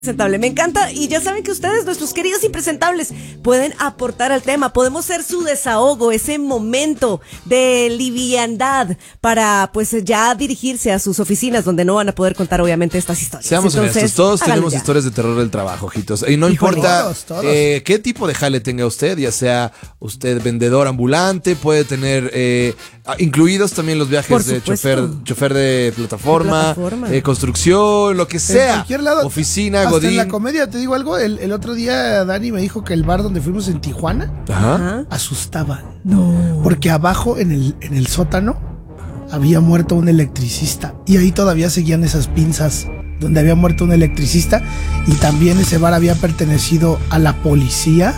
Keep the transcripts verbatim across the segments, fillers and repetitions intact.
Presentable, me encanta, y ya saben que ustedes, nuestros queridos impresentables, pueden aportar al tema. Podemos ser su desahogo, ese momento de liviandad para pues ya dirigirse a sus oficinas donde no van a poder contar obviamente estas historias. Seamos Entonces, honestos, todos tenemos ya. historias de terror del trabajo, ojitos, y no Híjole. importa Todos, todos. Eh, qué tipo de jale tenga usted, ya sea usted vendedor ambulante, puede tener eh, incluidos también los viajes Por de supuesto. chofer, chofer de plataforma, De plataforma. eh, construcción, lo que En sea, cualquier lado. oficina, Hasta godín. en la comedia, te digo algo, el, el otro día Dani me dijo que el bar donde fuimos en Tijuana Ajá. Ajá. asustaba. No. Porque abajo en el, en el sótano había muerto un electricista. Y ahí todavía seguían esas pinzas donde había muerto un electricista. Y también ese bar había pertenecido a la policía.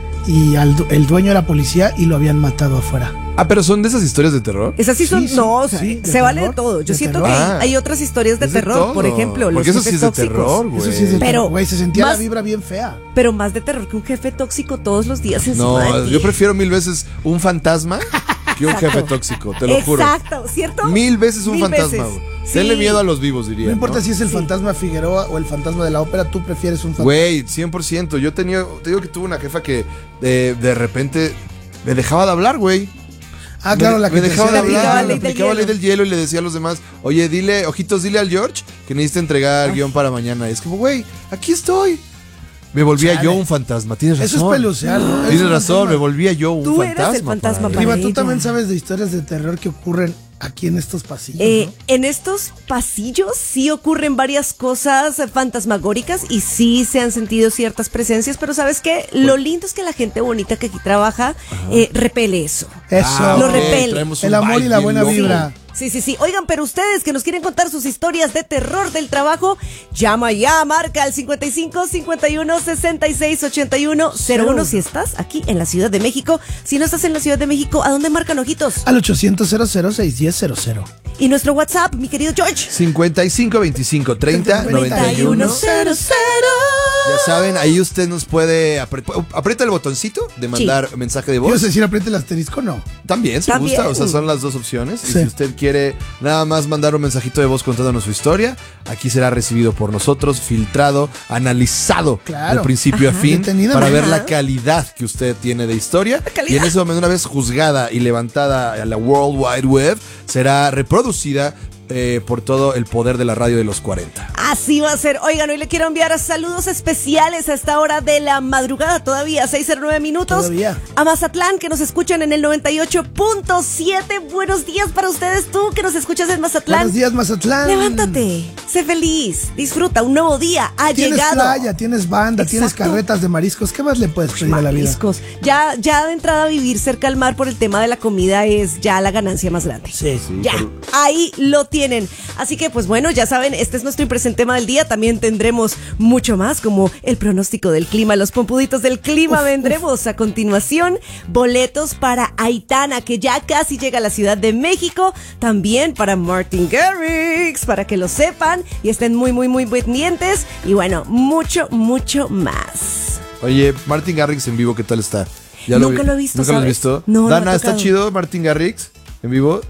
Y al, du- el dueño era policía y lo habían matado afuera. Ah, pero son de esas historias de terror. Esas sí son, Sí, sí, no, o sea, sí, de se vale de terror, todo. Yo de siento terror. que Ah. hay otras historias de Es de terror, todo. por ejemplo, los Porque eso sí jefes es de tóxicos. terror, güey. Eso sí es de Pero terror, güey. Se sentía más- la vibra bien fea. Pero más de terror que un jefe tóxico todos los días encima No, de ti. yo prefiero mil veces un fantasma que un Exacto. jefe tóxico, te lo juro. Exacto, ¿cierto? Mil veces un Mil fantasma. veces. güey. Sí. Tenle miedo a los vivos, diría. No importa ¿no? si es el Sí. fantasma Figueroa o el fantasma de la ópera, tú prefieres un fantasma. Güey, cien por ciento. Yo tenía, te digo que tuve una jefa que de, de repente me dejaba de hablar, güey. Ah, claro, me, la que me te dejaba de hacía- aplicaba hablar, ley me del aplicaba ley hielo. del hielo y le decía a los demás, oye, dile, ojitos, dile al George que necesita entregar guión para mañana. Y es como, güey, aquí estoy. Me volvía Chale. yo un fantasma, tienes razón. Eso es pelucear, ¿no? Eso Tienes es razón, fantasma. me volvía yo un Tú fantasma. eras el fantasma para para Riva, ella. tú ella. también sabes de historias de terror que ocurren aquí en estos pasillos, Eh, ¿no? En estos pasillos sí ocurren varias cosas eh, fantasmagóricas y sí se han sentido ciertas presencias, pero ¿sabes qué? Lo lindo es que la gente bonita que aquí trabaja eh, repele eso. Eso. Ah, Lo ok, repele. traemos El un amor y vibe la bien buena loco. vibra. Sí, sí, sí. Oigan, pero ustedes que nos quieren contar sus historias de terror del trabajo, llama ya, marca al cincuenta y cinco, cincuenta y uno, sesenta y seis, ochenta y uno, cero uno si estás aquí en la Ciudad de México. Si no estás en la Ciudad de México, ¿a dónde marcan, ojitos? Al ochocientos, cero cero, seis uno cero cero. Y nuestro WhatsApp, mi querido George. cincuenta y cinco, veinticinco, treinta, noventa y uno. cero cero. Ya saben, ahí usted nos puede apre- aprieta el botoncito de mandar mensaje de voz. ¿Quieres decir apriete el asterisco? No. También, si También. gusta, o sea, son las dos opciones. Y Sí. si usted quiere nada más mandar un mensajito de voz contándonos su historia, aquí será recibido por nosotros, filtrado, analizado Claro. de principio a Ajá. fin Detenidamente. para ver Ajá. la calidad que usted tiene de historia. calidad. Y en ese momento, una vez juzgada y levantada a la World Wide Web, será reproducida eh, por todo el poder de la radio de los cuarenta. Así va a ser. Oigan, hoy le quiero enviar saludos especiales a esta hora de la madrugada, todavía, seis cero nueve minutos. Todavía. A Mazatlán, que nos escuchan en el noventa y ocho punto siete. Buenos días para ustedes, tú que nos escuchas en Mazatlán. Buenos días, Mazatlán. Levántate, sé feliz, disfruta, un nuevo día ha Tienes llegado. playa, tienes banda, tienes Exacto. carretas de mariscos. ¿Qué más le puedes pedir a la vida? Mariscos. Ya, ya de entrada a vivir cerca al mar por el tema de la comida es ya la ganancia más grande. Sí, sí. Ya, ahí lo tienen. Así que, pues bueno, ya saben, este es nuestro impresentema del día. También tendremos mucho más, como el pronóstico del clima, los pompuditos del clima. Uf, Vendremos a continuación boletos para Aitana, que ya casi llega a la Ciudad de México. También para Martin Garrix, para que lo sepan y estén muy, muy, muy pendientes. Y bueno, mucho, mucho más. Oye, Martin Garrix en vivo, ¿qué tal está? Nunca vi- lo he visto, ¿Nunca lo has ¿sabes? visto? No, no me ha Dana, ¿está tocado. chido Martin Garrix en vivo?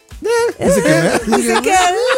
Eh, dice que me- Dice que...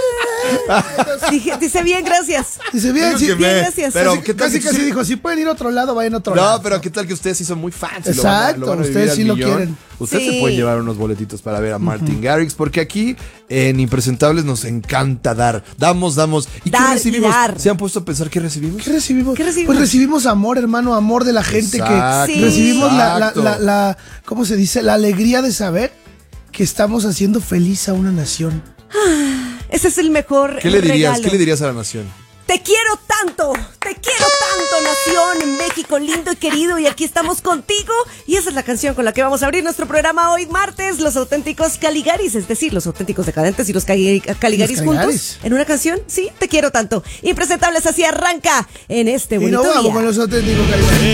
Dije- dice bien, gracias. Dice bien, Digo sí, que bien, me- gracias. Pero, casi, ¿qué tal casi, que casi sí? dijo, si pueden ir a otro lado, vayan a otro lado. No, pero ¿qué tal que ustedes sí son muy fans? y lo van a- Exacto, lo van a vivir ustedes al sí lo millón? quieren. Ustedes Sí. se pueden llevar unos boletitos para ver a Martin Garrix, porque aquí en Impresentables nos encanta dar. Damos, damos. ¿Y Dar qué y recibimos? dar. ¿Se han puesto a pensar qué recibimos? ¿Qué recibimos? ¿Qué recibimos? Pues recibimos amor, hermano, amor de la gente. Exacto. Que Sí. recibimos la, la, Exacto. la, la- ¿cómo se dice? La alegría de saber que estamos haciendo feliz a una nación. Ese es el mejor ¿Qué le dirías? regalo. ¿Qué le dirías a la nación? Te quiero tanto, te quiero tanto, nación, México lindo y querido, y aquí estamos contigo. Y esa es la canción con la que vamos a abrir nuestro programa hoy martes, Los Auténticos Caligaris, es decir, Los Auténticos Decadentes y los Cali- Caligaris Los juntos. Caligaris. En una canción, sí, te quiero tanto. Impresentables, así arranca en este Y bonito no vamos día. con los auténticos cariños.